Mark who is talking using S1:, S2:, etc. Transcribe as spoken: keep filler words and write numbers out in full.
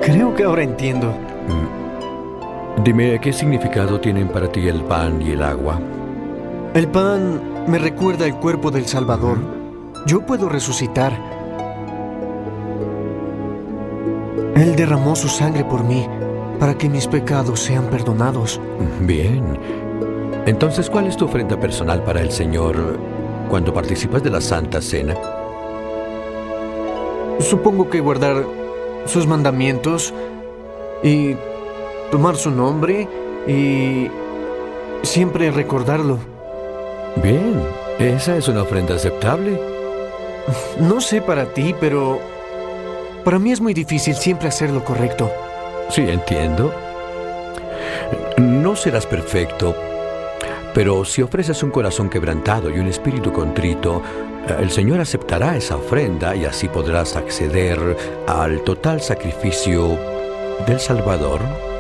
S1: Creo que ahora entiendo.
S2: Dime, ¿qué significado tienen para ti el pan y el agua?
S1: El pan me recuerda el cuerpo del Salvador. Yo puedo resucitar. Él derramó su sangre por mí, para que mis pecados sean perdonados.
S2: Bien. Entonces, ¿cuál es tu ofrenda personal para el Señor cuando participas de la Santa Cena?
S1: Supongo que guardar sus mandamientos y tomar su nombre y siempre recordarlo.
S2: Bien, esa es una ofrenda aceptable.
S1: No sé para ti, pero para mí es muy difícil siempre hacer lo correcto.
S2: Sí, entiendo. No serás perfecto, pero si ofreces un corazón quebrantado y un espíritu contrito, el Señor aceptará esa ofrenda y así podrás acceder al total sacrificio del Salvador.